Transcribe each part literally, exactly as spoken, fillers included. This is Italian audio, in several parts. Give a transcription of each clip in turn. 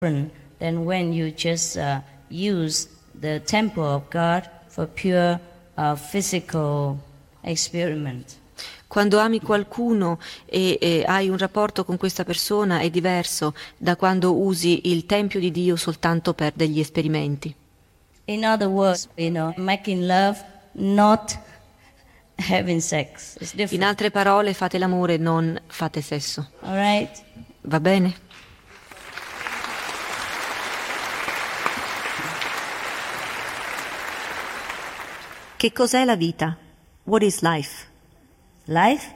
than when you just uh, use the temple of God for pure uh, physical experiment. Quando ami qualcuno e, e hai un rapporto con questa persona è diverso da quando usi il tempio di Dio soltanto per degli esperimenti. In other words, you know, making love, not having sex. It's different. In altre parole, fate l'amore, non fate sesso. All right? Va bene? Che cos'è la vita? What is life? Life?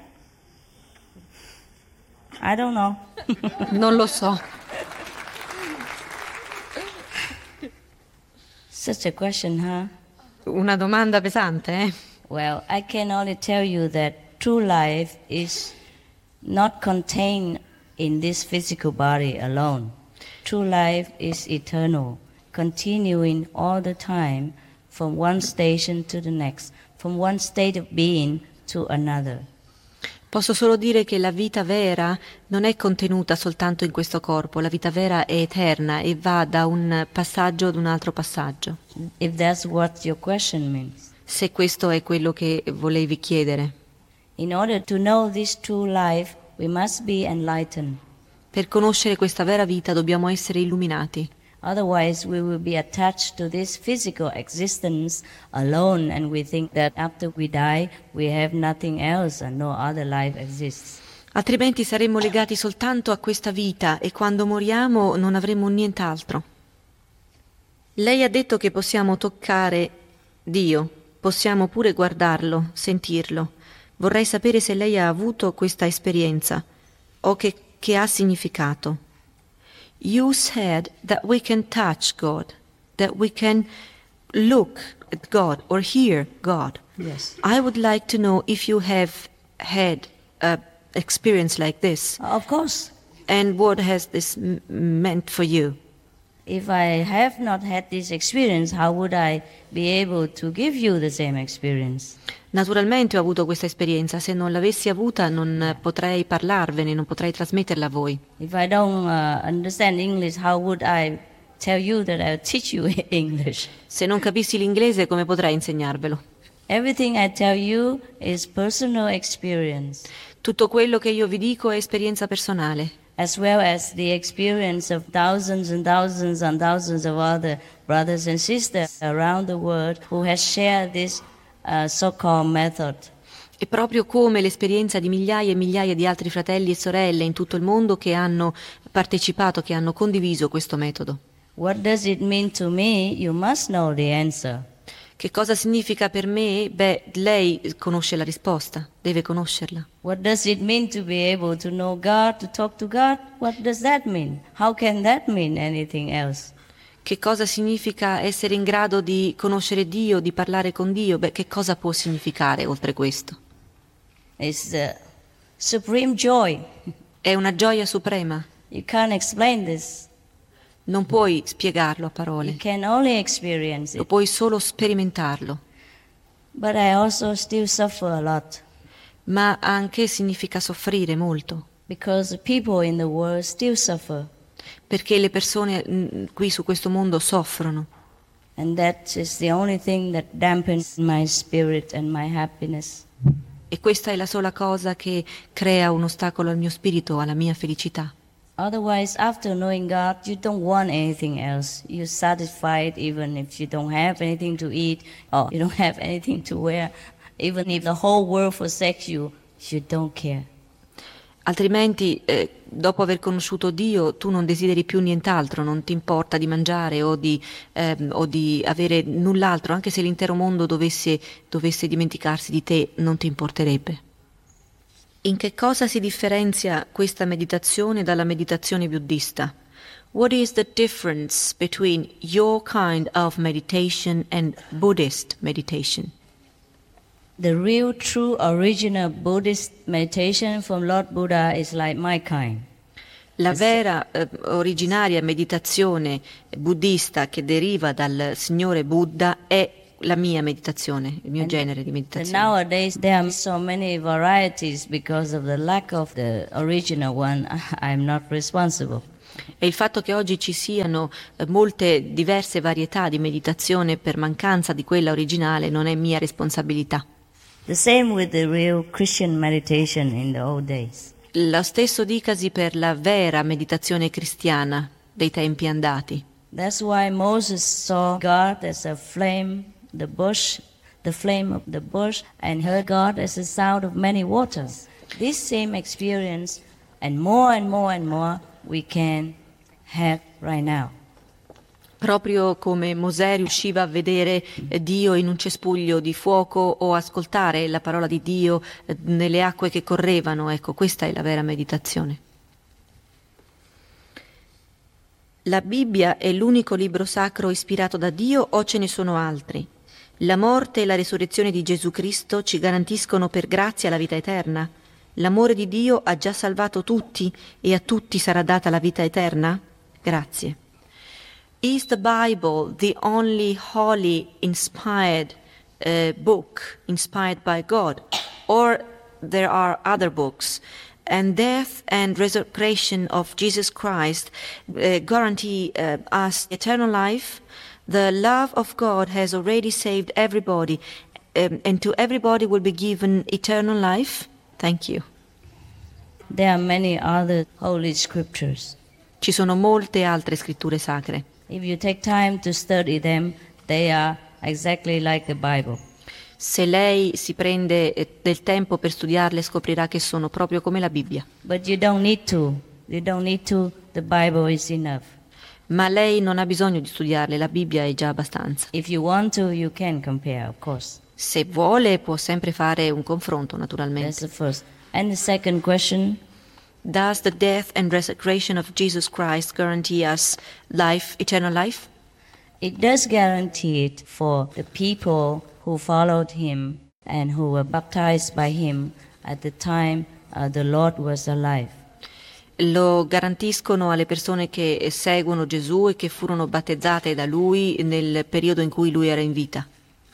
I don't know. Non lo so. Such a question, huh? Una domanda pesante, eh? Well, I can only tell you that true life is not contained in this physical body alone. True life is eternal, continuing all the time from one station to the next, from one state of being to another. Posso solo dire che la vita vera non è contenuta soltanto in questo corpo, la vita vera è eterna e va da un passaggio ad un altro passaggio. If that's what your question means. Se questo è quello che volevi chiedere. In order to know this true life, we must be enlightened. Per conoscere questa vera vita dobbiamo essere illuminati. Otherwise, we will be attached to this physical existence alone, and we think that after we die, we have nothing else and no other life exists. Altrimenti saremmo legati soltanto a questa vita e quando moriamo non avremo nient'altro. Lei ha detto che possiamo toccare Dio, possiamo pure guardarlo, sentirlo. Vorrei sapere se lei ha avuto questa esperienza o che, che ha significato. You said that we can touch God, that we can look at God or hear God. Yes. I would like to know if you have had an experience like this. Of course. And what has this m- meant for you? If I have not had this experience, how would I be able to give you the same experience? Naturalmente ho avuto questa esperienza, se non l'avessi avuta non potrei parlarvene, non potrei trasmetterla a voi. If I don't uh, understand English, how would I tell you that I'll teach you English? Se non capissi l'inglese, come potrei insegnarvelo? Everything I tell you is personal experience. Tutto quello che io vi dico è esperienza personale. As well as the experience of thousands and thousands and thousands of other brothers and sisters around the world who has shared this uh, so-called method. E proprio come l'esperienza di migliaia e migliaia di altri fratelli e sorelle in tutto il mondo che hanno partecipato, che hanno condiviso questo metodo. What does it mean to me? You must know the answer. Che cosa significa per me? Beh, lei conosce la risposta, deve conoscerla. What does it mean to be able to know God, to talk to God? What does that mean? How can that mean anything else? Che cosa significa essere in grado di conoscere Dio, di parlare con Dio? Beh, che cosa può significare oltre questo? It's the supreme joy. È una gioia suprema. You can't explain this. Non puoi spiegarlo a You parole, can only experience lo it. puoi solo sperimentarlo. But I also still suffer a lot Ma anche significa soffrire molto, because the people in the world still suffer. perché le persone mh, qui su questo mondo soffrono. And that is the only thing that dampens my spirit and my happiness. E questa è la sola cosa che crea un ostacolo al mio spirito, alla mia felicità. Otherwise, after knowing God, you don't want anything else. You're satisfied even if you don't have anything to eat or you don't have anything to wear. Even if the whole world forsakes you, you don't care. Altrimenti, eh, dopo aver conosciuto Dio, tu non desideri più nient'altro, non ti importa di mangiare o di, ehm, o di avere null'altro, anche se l'intero mondo dovesse, dovesse dimenticarsi di te, non ti importerebbe. In che cosa si differenzia questa meditazione dalla meditazione buddista? What is the difference between your kind of meditation and Buddhist meditation? The real, true, original Buddhist meditation from Lord Buddha is like my kind. La vera, eh, originaria meditazione buddista che deriva dal Signore Buddha è la mia meditazione, il mio And genere di And meditazione. nowadays there are so many varieties because of the lack of the original one. I'm not responsible. E il fatto che oggi ci siano eh, molte diverse varietà di meditazione per mancanza di quella originale non è mia responsabilità. The same with the real Christian meditation in the old days. Lo stesso dicasi per la vera meditazione cristiana dei tempi andati. That's why Moses saw God as a flame, the bush, the flame of the bush, and heard God as the sound of many waters. This same experience, and more and more and more, we can have right now. Proprio come Mosè riusciva a vedere Dio in un cespuglio di fuoco o ascoltare la parola di Dio nelle acque che correvano, ecco, questa è la vera meditazione. La Bibbia è l'unico libro sacro ispirato da Dio o ce ne sono altri? La morte e la risurrezione di Gesù Cristo ci garantiscono per grazia la vita eterna? L'amore di Dio ha già salvato tutti e a tutti sarà data la vita eterna? Grazie. Is the Bible the only holy, inspired uh, book inspired by God? Or there are other books? And death and resurrection of Jesus Christ uh, guarantee uh, us eternal life? The love of God has already saved everybody, um, and to everybody will be given eternal life? Thank you. There are many other holy scriptures. Ci sono molte altre scritture sacre. If you take time to study them, they are exactly like the Bible. Se lei si prende del tempo per studiarle, scoprirà che sono proprio come la Bibbia. But you don't need to. You don't need to. The Bible is enough. Ma lei non ha bisogno di studiarle, la Bibbia è già abbastanza. If you want to, you can compare, of course. Se vuole, può sempre fare un confronto, naturalmente. That's the first. And the second question? Does the death and resurrection of Jesus Christ guarantee us life, eternal life? It does guarantee it for the people who followed him and who were baptized by him at the time uh, the Lord was alive. Lo garantiscono alle persone che seguono Gesù e che furono battezzate da lui nel periodo in cui lui era in vita.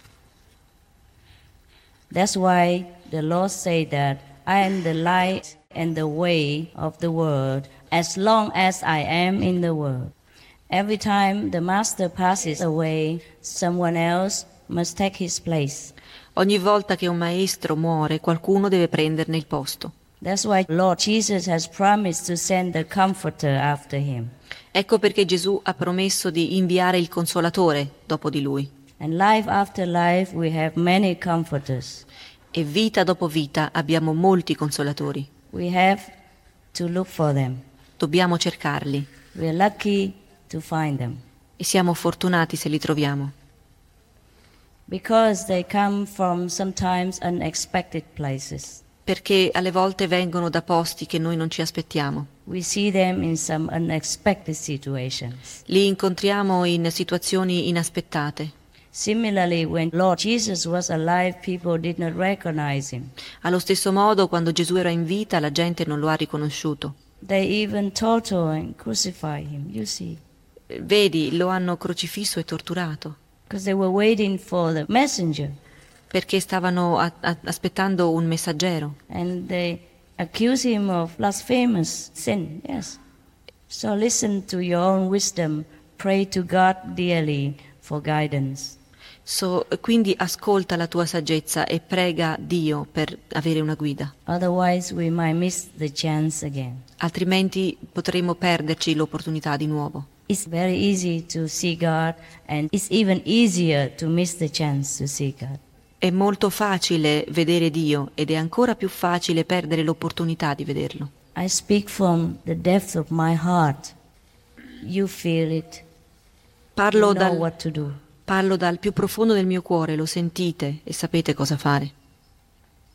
That's why the Lord said that I am the light and the way of the world, as long as I am in the world. Every time the Master passes away, someone else must take his place. Ogni volta che un maestro muore, qualcuno deve prenderne il posto. That's why Lord Jesus has promised to send the Comforter after him. Ecco perché Gesù ha promesso di inviare il Consolatore dopo di lui. And life after life we have many comforters. E vita dopo vita abbiamo molti consolatori. We have to look for them. Dobbiamo cercarli. We are lucky to find them. E siamo fortunati se li troviamo. Because they come from sometimes unexpected places. Perché alle volte vengono da posti che noi non ci aspettiamo. We see them in some unexpected situations. Li incontriamo in situazioni inaspettate. Similarly, when Lord Jesus was alive, people did not recognize him. Allo stesso modo, quando Gesù era in vita, la gente non lo ha riconosciuto. They even torture and crucify him, you see. Vedi, lo hanno crocifisso e torturato. Because they were waiting for the messenger. Perché stavano a- a- aspettando un messaggero. And they accuse him of blasphemous sin, yes. So listen to your own wisdom. Pray to God dearly for guidance. So, quindi ascolta la tua saggezza e prega Dio per avere una guida. Otherwise we might miss the chance again. Altrimenti potremo perderci l'opportunità di nuovo. It's very easy to see God, and it's even easier to miss the chance to see God. È molto facile vedere Dio ed è ancora più facile perdere l'opportunità di vederlo. I speak from the depth of my heart. You feel it. Parlo You know dal, what to do. parlo dal più profondo del mio cuore, lo sentite e sapete cosa fare.